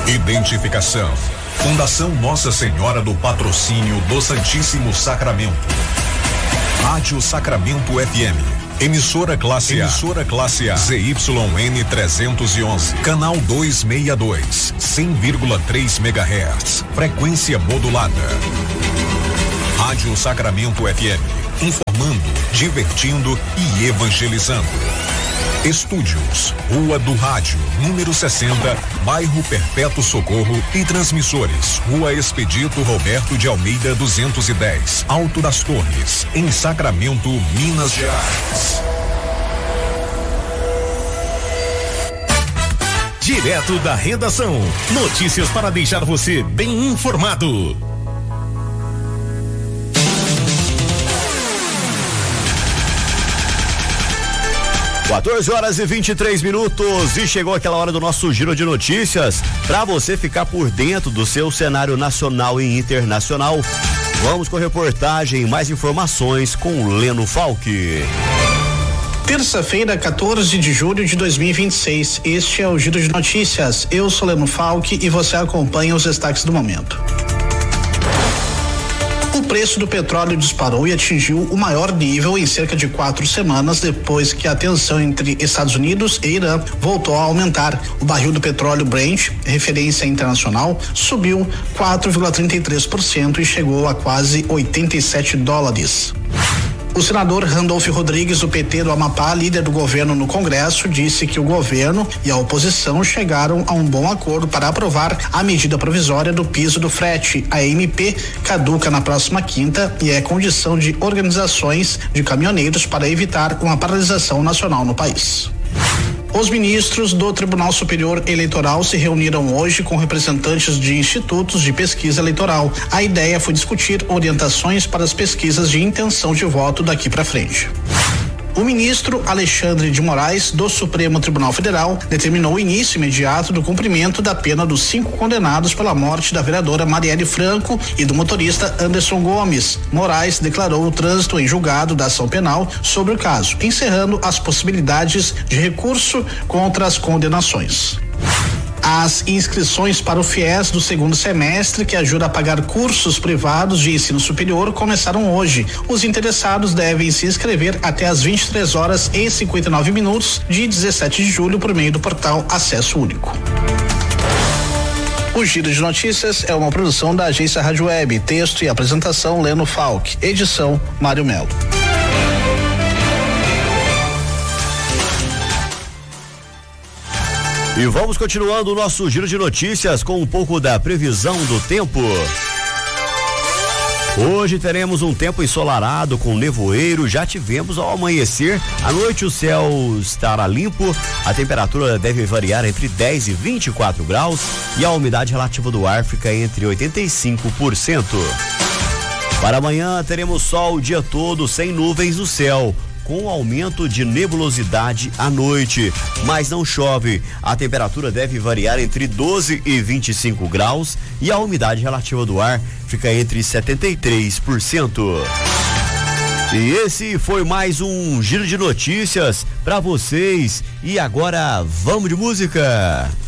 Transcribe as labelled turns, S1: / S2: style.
S1: Identificação: Fundação Nossa Senhora do Patrocínio do Santíssimo Sacramento. Rádio Sacramento FM. Emissora classe A. ZYN 311. Canal 262. 100,3 MHz. Frequência modulada. Rádio Sacramento FM. Informando, divertindo e evangelizando. Estúdios, Rua do Rádio, número 60, bairro Perpétuo Socorro, e transmissores, Rua Expedito Roberto de Almeida 210, Alto das Torres, em Sacramento, Minas Gerais.
S2: Direto da redação, notícias para deixar você bem informado.
S3: 14h23 e chegou aquela hora do nosso giro de notícias para você ficar por dentro do seu cenário nacional e internacional. Vamos com a reportagem e mais informações com o Leno Falck.
S4: Terça-feira, 14 de julho de 2026. Este é o Giro de Notícias. Eu sou Leno Falck e você acompanha os destaques do momento. O preço do petróleo disparou e atingiu o maior nível em cerca de 4 semanas depois que a tensão entre Estados Unidos e Irã voltou a aumentar. O barril do petróleo Brent, referência internacional, subiu 4,33% e chegou a quase $87. O senador Randolfo Rodrigues, do PT do Amapá, líder do governo no Congresso, disse que o governo e a oposição chegaram a um bom acordo para aprovar a medida provisória do piso do frete. A MP caduca na próxima quinta e é condição de organizações de caminhoneiros para evitar uma paralisação nacional no país. Os ministros do Tribunal Superior Eleitoral se reuniram hoje com representantes de institutos de pesquisa eleitoral. A ideia foi discutir orientações para as pesquisas de intenção de voto daqui para frente. O ministro Alexandre de Moraes, do Supremo Tribunal Federal, determinou o início imediato do cumprimento da pena dos 5 condenados pela morte da vereadora Marielle Franco e do motorista Anderson Gomes. Moraes declarou o trânsito em julgado da ação penal sobre o caso, encerrando as possibilidades de recurso contra as condenações. As inscrições para o FIES do segundo semestre, que ajuda a pagar cursos privados de ensino superior, começaram hoje. Os interessados devem se inscrever até às 23h59 de 17 de julho por meio do portal Acesso Único. O Giro de Notícias é uma produção da agência Rádio Web. Texto e apresentação Leno Falck. Edição Mário Melo.
S3: E vamos continuando o nosso giro de notícias com um pouco da previsão do tempo. Hoje teremos um tempo ensolarado com nevoeiro, já tivemos ao amanhecer. À noite o céu estará limpo, a temperatura deve variar entre 10 e 24 graus e a umidade relativa do ar fica entre 85%. Para amanhã teremos sol o dia todo sem nuvens no céu, com aumento de nebulosidade à noite, mas não chove. A temperatura deve variar entre 12 e 25 graus e a umidade relativa do ar fica entre 73%. E esse foi mais um giro de notícias para vocês. E agora vamos de música.